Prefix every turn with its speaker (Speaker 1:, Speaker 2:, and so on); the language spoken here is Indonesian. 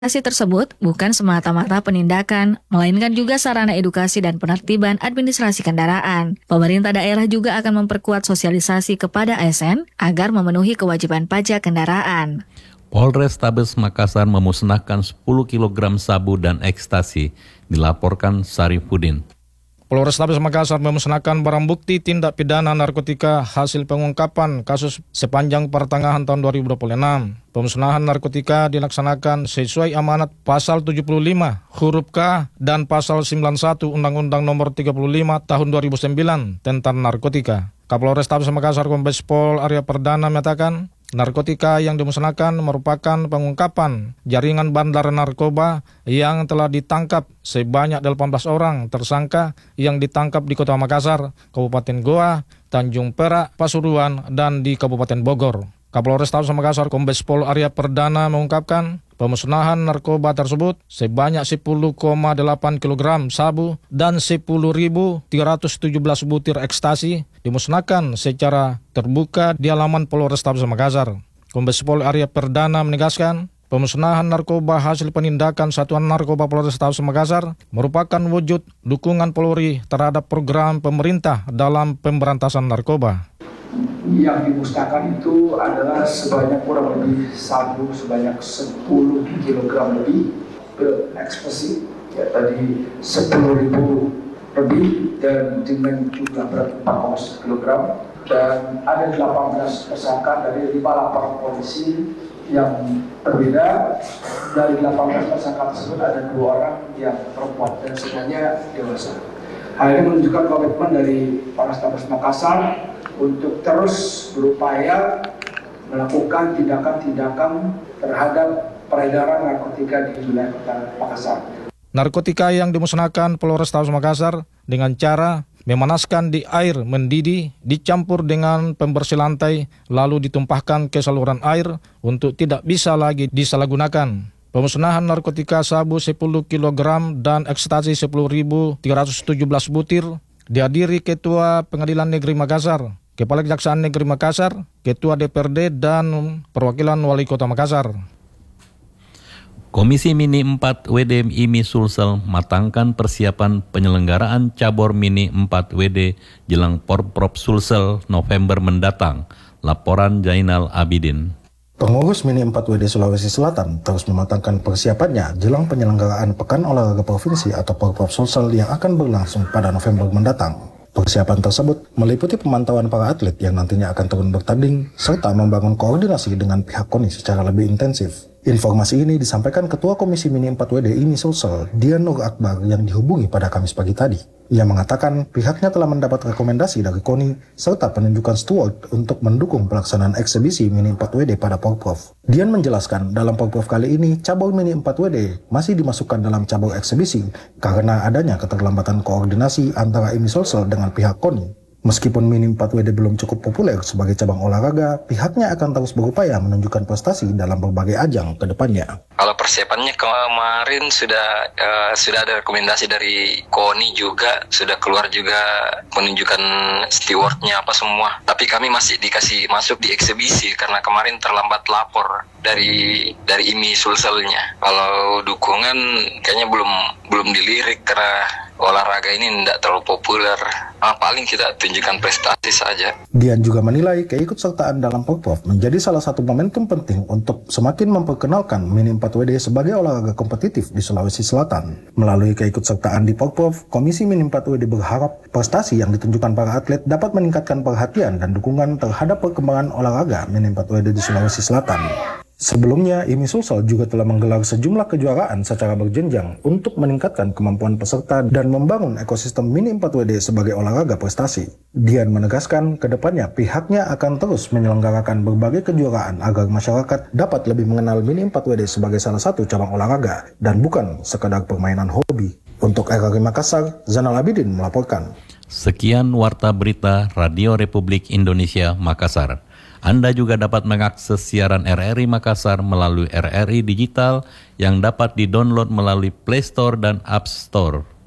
Speaker 1: Aksi tersebut bukan semata-mata penindakan, melainkan juga sarana edukasi dan penertiban administrasi kendaraan. Pemerintah daerah juga akan memperkuat sosialisasi kepada ASN agar memenuhi kewajiban pajak kendaraan.
Speaker 2: Polrestabes Makassar memusnahkan 10 kg sabu dan ekstasi, dilaporkan Sarifudin.
Speaker 3: Polrestabes Makassar memusnahkan barang bukti tindak pidana narkotika hasil pengungkapan kasus sepanjang pertengahan tahun 2026. Pemusnahan narkotika dilaksanakan sesuai amanat Pasal 75 huruf K dan Pasal 91 Undang-Undang Nomor 35 Tahun 2009 tentang narkotika. Kapolrestabes Makassar Kombes Pol Arya Perdana menyatakan, narkotika yang dimusnahkan merupakan pengungkapan jaringan bandar narkoba yang telah ditangkap sebanyak 18 orang tersangka yang ditangkap di Kota Makassar, Kabupaten Goa, Tanjung Perak, Pasuruan, dan di Kabupaten Bogor. Kapolrestabes Makassar Kombes Pol Arya Perdana mengungkapkan pemusnahan narkoba tersebut sebanyak 10,8 kg sabu dan 10.317 butir ekstasi dimusnahkan secara terbuka di halaman Polrestabes Makassar. Kombes Pol Arya Perdana menegaskan, pemusnahan narkoba hasil penindakan Satuan Narkoba Polrestabes Makassar merupakan wujud dukungan Polri terhadap program pemerintah dalam pemberantasan narkoba.
Speaker 4: Yang dimusnahkan itu adalah sebanyak kurang lebih sabu sebanyak 10 kg lebih, ekstasi ya tadi 10.000 lebih dan dengan jumlah berat 4,1 kg, dan ada 18 tersangka dari 5 laporan polisi yang berbeda. Dari 18 tersangka tersebut ada 2 orang yang perempuan dan semuanya dewasa. Hal ini menunjukkan komitmen dari Polrestabes Makassar untuk terus berupaya melakukan tindakan-tindakan terhadap peredaran narkotika di wilayah Kota Makassar.
Speaker 3: Narkotika yang dimusnahkan Polrestabes Makassar dengan cara memanaskan di air mendidih, dicampur dengan pembersih lantai, lalu ditumpahkan ke saluran air untuk tidak bisa lagi disalahgunakan. Pemusnahan narkotika sabu 10 kg dan ekstasi 10.317 butir dihadiri Ketua Pengadilan Negeri Makassar, Kepala Kejaksaan Negeri Makassar, Ketua DPRD, dan perwakilan Wali Kota Makassar.
Speaker 2: Komisi Mini 4 WD IMI Sulsel matangkan persiapan penyelenggaraan cabur Mini 4 WD jelang Porprov Sulsel November mendatang. Laporan Jainal Abidin.
Speaker 5: Pengurus Mini 4 WD Sulawesi Selatan terus mematangkan persiapannya jelang penyelenggaraan Pekan Olahraga Provinsi atau Porprov Sulsel yang akan berlangsung pada November mendatang. Persiapan tersebut meliputi pemantauan para atlet yang nantinya akan turun bertanding, serta membangun koordinasi dengan pihak KONI secara lebih intensif. Informasi ini disampaikan Ketua Komisi Mini 4 WD IMI Sulsel, Dian Nur Akbar, yang dihubungi pada Kamis pagi tadi. Ia mengatakan pihaknya telah mendapat rekomendasi dari KONI serta penunjukan steward untuk mendukung pelaksanaan eksebisi Mini 4 WD pada Porprov. Dian menjelaskan dalam Porprov kali ini cabur Mini 4 WD masih dimasukkan dalam cabur eksebisi karena adanya keterlambatan koordinasi antara IMI Sulsel dengan pihak KONI. Meskipun Mini 4 WD belum cukup populer sebagai cabang olahraga, pihaknya akan terus berupaya menunjukkan prestasi dalam berbagai ajang ke depannya.
Speaker 6: Kalau persiapannya kemarin sudah ada rekomendasi dari KONI juga, sudah keluar juga penunjukan stewardnya apa semua. Tapi kami masih dikasih masuk di eksebisi karena kemarin terlambat lapor dari IMI Sulselnya. Kalau dukungan kayaknya belum dilirik karena olahraga ini tidak terlalu populer. Paling kita tunjukkan prestasi saja.
Speaker 5: Dian juga menilai keikutsertaan dalam Porprov menjadi salah satu momentum penting untuk semakin memperkenalkan Mini 4 WD sebagai olahraga kompetitif di Sulawesi Selatan. Melalui keikutsertaan di Porprov, Komisi Mini 4 WD berharap prestasi yang ditunjukkan para atlet dapat meningkatkan perhatian dan dukungan terhadap perkembangan olahraga Mini 4 WD di Sulawesi Selatan. Sebelumnya, IMI Sulsel juga telah menggelar sejumlah kejuaraan secara berjenjang untuk meningkatkan kemampuan peserta dan membangun ekosistem Mini 4 WD sebagai olahraga prestasi. Dian menegaskan, kedepannya pihaknya akan terus menyelenggarakan berbagai kejuaraan agar masyarakat dapat lebih mengenal Mini 4 WD sebagai salah satu cabang olahraga dan bukan sekadar permainan hobi. Untuk RRI Makassar, Zainal Abidin melaporkan.
Speaker 2: Sekian Warta Berita Radio Republik Indonesia Makassar. Anda juga dapat mengakses siaran RRI Makassar melalui RRI Digital yang dapat didownload melalui Play Store dan App Store.